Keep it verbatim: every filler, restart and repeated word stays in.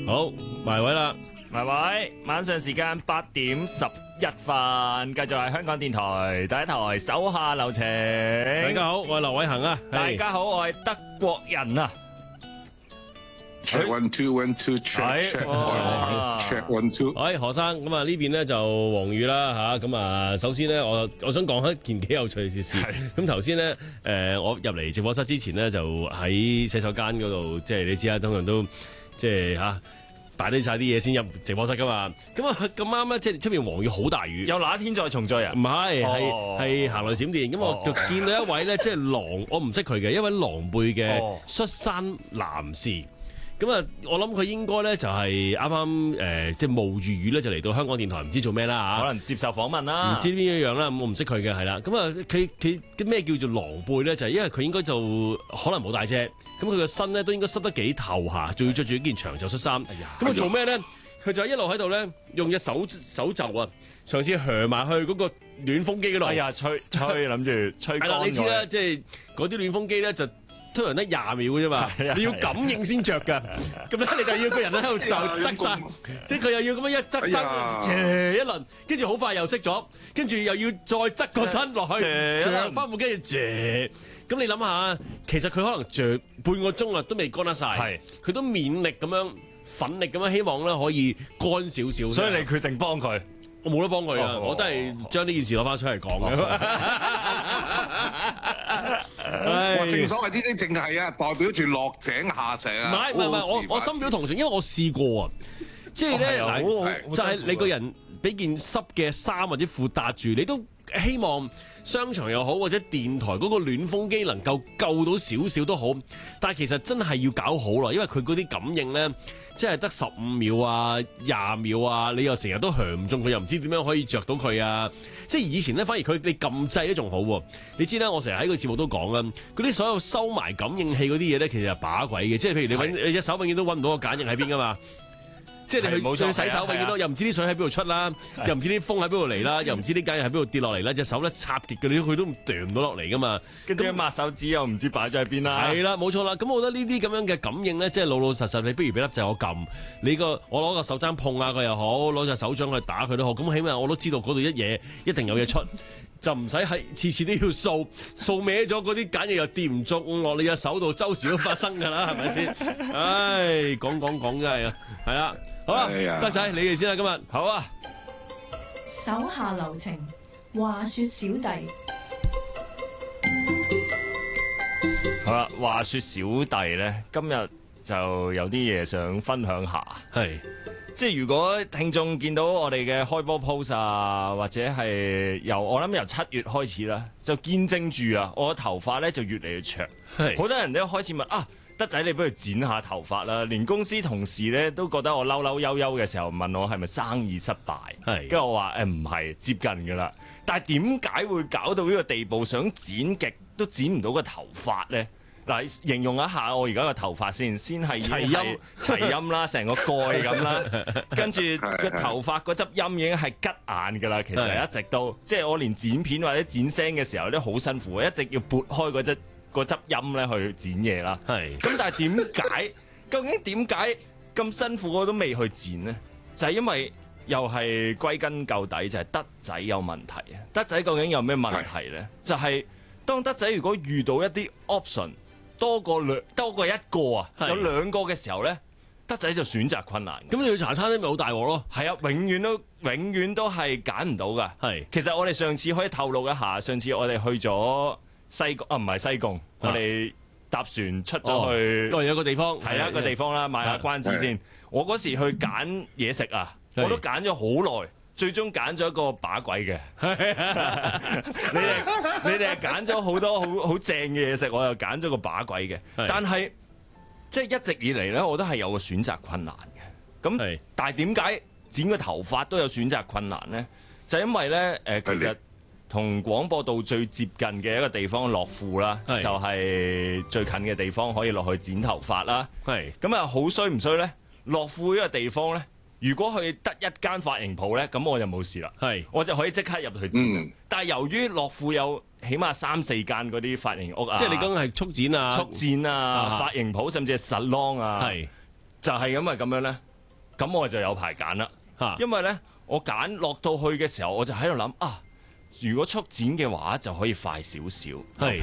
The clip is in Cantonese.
好，埋位啦， 埋位，晚上時間八點十一分，繼續係香港電台第一台手下留情。大大家好，我係劉偉恒啊。 大家好，我係德國人啊。 Check one two one two check check， 我係何生 check one two。 喂，何生，咁啊呢邊咧就黃雨啦吓，咁啊首先咧我我想講一件幾有趣嘅事。咁頭先咧誒我入嚟直播室之前咧就喺洗手間嗰度，即係你知啦，通常都即係吓擺低晒啲嘢先入直播室噶嘛。咁啊咁啱咧，即係出邊黃雨好大雨。 有哪天再重聚啊？ 唔係，係哦係行雷閃電。咁我就見到一位咧，即係狼，我唔識佢嘅一位狼狽嘅哦恤衫男士。咁啊，我諗佢應該咧就係啱啱誒，即係冒住雨咧就嚟到香港電台，唔知做咩啦嚇， 可能接受訪問啦。 唔知邊一樣啦，我唔識佢嘅係啦。咁啊，佢佢咩叫做狼狽咧？就係、是、因為佢應該就可能冇帶遮，咁佢個身咧都應該濕得幾透下，仲要着住一件長袖恤衫。咁佢做咩咧？佢就一路喺度咧，用隻手手袖啊，嘗試向埋去嗰個暖風機嗰度。 哎呀，吹吹諗住吹乾佢。 你知啦，即係嗰啲暖風機咧就。通常得廿秒嘅啫嘛，你要感應先着㗎，咁咧你就要個人喺度就側晒，即係佢又要咁樣一側身，謝一輪，跟住好快又熄咗，跟住又要再側個身落去，着翻部機謝，咁你諗下，其實佢可能着半個鐘啊都未乾得晒，佢都勉力咁樣奮力咁樣希望咧可以乾少少， 所以你決定幫佢。 我冇得幫佢啊！我都係將呢件事攞翻出嚟講嘅。 哇！正所謂呢啲淨係啊，代表住落井下石啊！ 唔係唔係唔係，我我深表同情，因為我試過啊，即係咧嗱，就係你個人俾件濕嘅衫或者褲搭住，你都希望商場又好或者電台嗰個暖風機能夠救到少少都好，但係其實真係要搞好啦，因為佢嗰啲感應咧，即係得十五秒啊、廿秒啊，你又成日都響唔中佢，又唔知點樣可以着到佢啊！即係以前咧，反而佢你撳掣都仲好喎。你知啦，我成日喺個節目都講啦，嗰啲所有收埋感應器嗰啲嘢咧，其實係把鬼嘅，即係譬如你揾你隻手永遠都揾唔到個感應喺邊噶嘛。即係你去去洗手永遠都又唔知啲水喺邊度出啦，又唔知啲風喺邊度嚟啦，又唔知啲鹼喺邊度跌落嚟啦，隻手咧插極嘅，你佢都掉唔到落嚟噶嘛。 跟住抹手指又唔知擺咗喺邊啦。 係啦，冇錯啦。咁我覺得呢啲咁樣嘅感應咧，即係老老實實，你不如俾粒掣我撳，你個我攞個手踭碰下佢又好，攞隻手掌去打佢都好。咁起碼我都知道嗰度一嘢一定有嘢出，就唔使係次次都要掃掃歪咗嗰啲鹼嘢又跌唔中落你隻手度，周時都發生㗎啦，係咪先？唉，講講講真係啊，係啦。好啦，德仔你哋先啦，今日好啊。 手下留情，話說小弟。 好啦，話說小弟咧，今日就有啲嘢想分享下。 係， 即係如果聽眾見到我哋嘅開波 post 啊，或者係由我諗由七月開始啦，就見證住啊，我嘅頭髮咧就越嚟越長。係，好多人都開始問啊。德仔，你不如剪下頭髮啦！連公司同事咧都覺得我嬲嬲悠悠嘅時候，問我係咪生意失敗？係，跟住我話誒唔係，接近噶啦。但係點解會搞到呢個地步，想剪極都剪唔到個頭髮咧？嗱，形容一下我而家個頭髮先，先係齊陰齊陰啦，成個蓋咁啦，跟住個頭髮嗰執陰已經係吉眼噶啦。其實一直都即係我連剪片或者剪聲嘅時候都好辛苦，一直要撥開嗰隻。個執音咧去剪嘢啦，係咁，但係點解？究竟點解咁辛苦我都未去剪呢？就係因為又係歸根究底就係德仔有問題啊！德仔究竟有咩問題呢？就係當德仔如果遇到一啲 option 多過兩多過一個啊，有兩個嘅時候呢，德仔就選擇困難。咁你去茶餐廳咪好大鑊咯？ 係啊，永遠都永遠都係揀唔到噶。係，其實我哋上次可以透露一下，上次我哋去咗。西貢啊，唔係西貢，我哋搭船出咗去， 哦，有個地方， 係一個地方啦，買下關子先。我嗰時去揀嘢食啊，我都揀咗好耐，最終揀咗一個把鬼嘅。你哋你哋係揀咗好多好好正嘅嘢食，我又揀咗個把鬼嘅。但係即係一直以嚟咧，我都係有個選擇困難嘅。咁但係點解剪個頭髮都有選擇困難咧？就因為咧，誒、呃，其實。同廣播道最接近嘅一個地方樂富啦，就係最近嘅地方可以落去剪頭髮啦。係咁啊，好衰唔衰咧？樂富呢個地方咧，如果佢得一間髮型鋪咧，咁我就冇事啦。係，我就可以即刻入去剪。嗯、但係由於樂富有起碼三四間嗰啲髮型屋啊， 即係你講係速剪啊、 速剪啊、髮型鋪，甚至係 salon 啊，係就係因為咁樣咧。 咁我就有排揀啦。 嚇因為咧，我揀落到去嘅時候，我就喺度諗啊，如果速剪嘅話就可以快少少。 係